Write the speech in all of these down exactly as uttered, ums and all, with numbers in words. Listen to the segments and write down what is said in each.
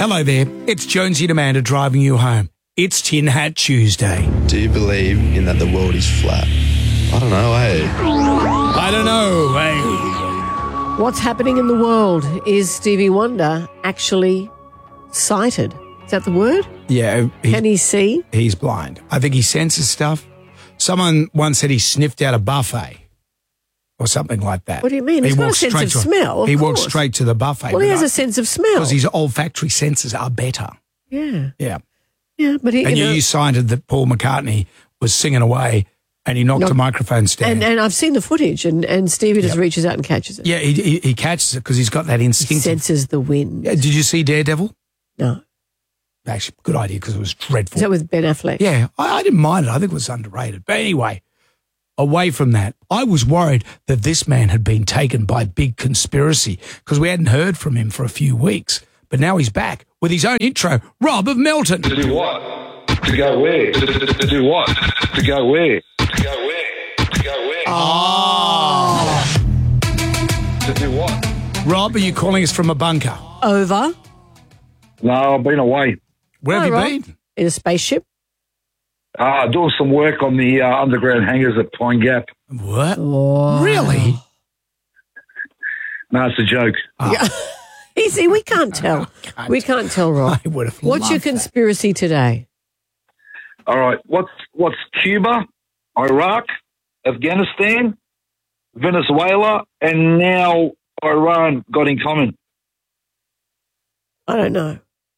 Hello there. It's Jonesy and Amanda driving you home. It's Tin Hat Tuesday. Do you believe in that the world is flat? I don't know, hey. I don't know, hey. What's happening in the world? Is Stevie Wonder actually sighted? Is that the word? Yeah. He's, Can he see? He's blind. I think he senses stuff. Someone once said he sniffed out a buffet or something like that. What do you mean? He's got a sense of to, smell, of He course. walks straight to the buffet. Well, he has a sense of smell. Because his olfactory senses are better. Yeah. Yeah. Yeah, but he... And you you, know, you cited that Paul McCartney was singing away and he knocked Knock- the microphone stand. And, and I've seen the footage, and, and Stevie just Yep. reaches out and catches it. Yeah, he, he, he catches it because he's got that He instinct. senses the wind. Yeah, did you see Daredevil? No. Actually, good idea because it was dreadful. Is that with Ben Affleck? Yeah, I, I didn't mind it. I think it was underrated. But anyway, away from that, I was worried that this man had been taken by big conspiracy because we hadn't heard from him for a few weeks. But now he's back with his own intro, Rob of Melton. To do what? To go where? To, to, to do what? To go where? To go where? To go where? Oh. To do what? Rob, are you calling us from a bunker? Over No, I've been away. Where have Hi, you Rob. been? in a spaceship. Uh, doing some work on the uh, underground hangars at Pine Gap. What? Oh. Really? No, it's a joke. Yeah. Easy, we can't tell. can't. We can't tell, Rob. I would have What's your loved that. conspiracy today? All right, what's what's Cuba, Iraq, Afghanistan, Venezuela, and now Iran got in common? I don't know.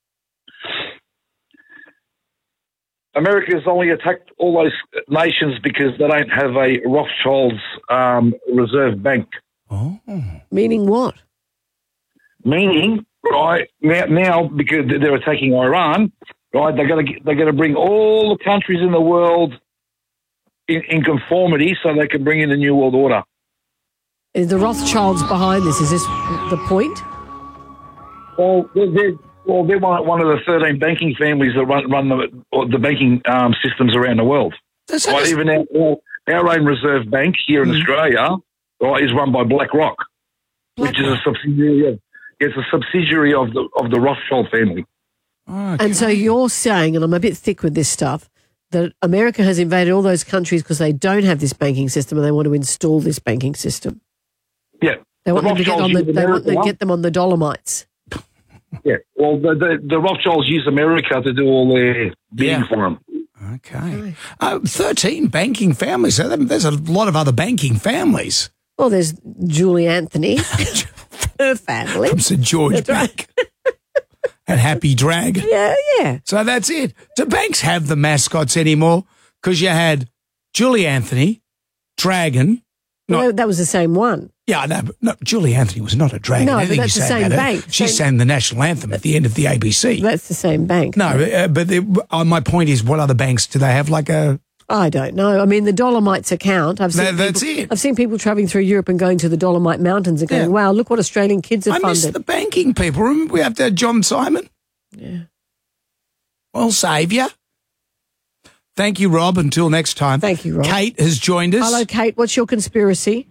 America's only attacked all those nations because they don't have a Rothschild's um, reserve bank. Oh. Meaning what? Meaning, right now, now because they're attacking Iran, right? They're going to they're going to bring all the countries in the world in, in conformity, so they can bring in a new world order. Is the Rothschilds behind this? Is this the point? Well, they're, they're well they're one, one of the thirteen banking families that run run the the banking um, systems around the world. That's Right, even our, our own reserve bank here in Mm. Australia, right, is run by BlackRock, which is a subsidiary of it's a subsidiary of the of the Rothschild family. Okay. And so you're saying, and I'm a bit thick with this stuff, that America has invaded all those countries because they don't have this banking system and they want to install this banking system. Yeah, They want The them to get on Rothschilds the use they want to America. get them on the Dolomites. Yeah, well, the, the, the Rothschilds use America to do all their bidding Yeah. for them. Okay. Uh, thirteen banking families. So there's a lot of other banking families Well, there's Julie Anthony, her family. from Saint George That's right. Bank and Happy Dragon. Yeah, yeah. So that's it. Do banks have the mascots anymore? Because you had Julie Anthony, Dragon. Well, Not- that- that was the same one. Yeah, no, but no, Julie Anthony was not a dragon. No, I but think that's you the sang same that, uh, bank. She Same- sang the national anthem at the end of the A B C. That's the same bank. No, uh, but the, uh, my point is, what other banks do they have? Like a I don't know. I mean, the Dolomites account. I've seen That- that's people, it. I've seen people traveling through Europe and going to the Dolomite Mountains and going, Yeah. wow, look what Australian kids have I miss funded. the banking people. Remember, we have to have John Simon. Yeah. Well, saviour. Thank you, Rob. Until next time. Thank you, Rob. Kate has joined us. Hello, Kate. What's your conspiracy?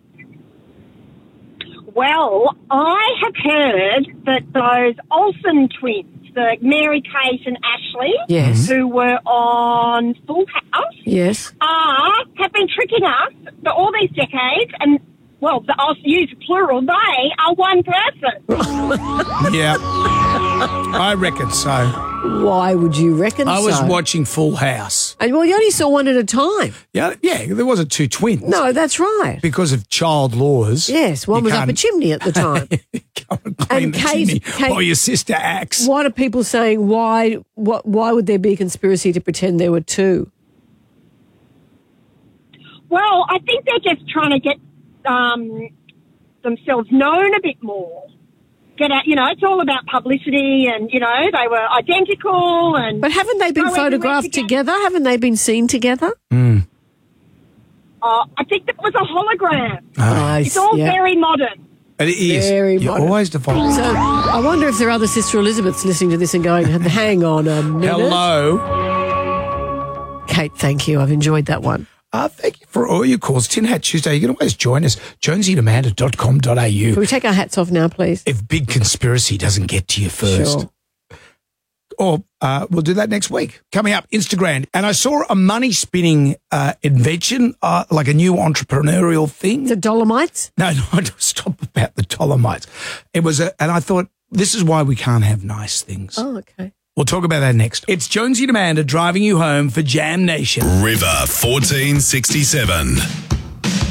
Well, I have heard that those Olsen twins, the Mary Kate and Ashley, Yes. who were on Full House, Yes. are have been tricking us for all these decades, and well, I'll use plural. They are one person. Yeah, I reckon so. Why would you reckon I was so? watching Full House. And well, you only saw one at a time. Yeah, yeah. There wasn't two twins. No, that's right. because of child laws. Yes, one you was up a can't chimney at the time. Come and clean And the Kate- chimney Kate- while your sister acts. What are people saying? Why? What? Why would there be a conspiracy to pretend there were two? Well, I think they're just trying to get um, themselves known a bit more. Get out, you know, it's all about publicity, and you know, they were identical. And But haven't they been go everywhere photographed together? Haven't they been seen together? Mm. Uh, I think that was a hologram. Nice. It's all yeah. very modern. And it is. Very You're modern. always default. So I wonder if there are other Sister Elizabeths listening to this and going, hang on a minute. Hello. Kate, thank you. I've enjoyed that one. Uh, thank you for all your calls. Tin Hat Tuesday. You can always join us. jonesy and amanda dot com dot a u. Can we take our hats off now, please? If big conspiracy doesn't get to you first. Sure. or uh, we'll do that next week. Coming up, Instagram. And I saw a money spinning uh, invention, uh, like a new entrepreneurial thing. The Dolomites? No, no, stop about the Dolomites. It was a, and I thought, this is why we can't have nice things. Oh, okay. We'll talk about that next. It's Jonesy and Amanda driving you home for Jam Nation. River fourteen sixty-seven.